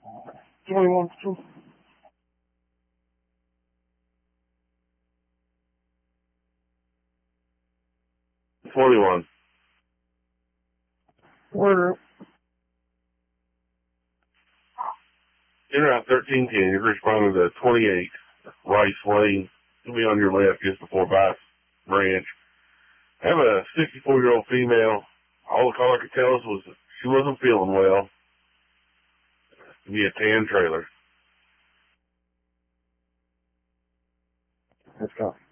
21. 21. Order. Route 1310, you're responding to 28 Rice Lane. It'll be on your left just before Vice Branch. I have a 64-year-old female. All the caller could tell us was that she wasn't feeling well. It'll be a tan trailer. Let's go.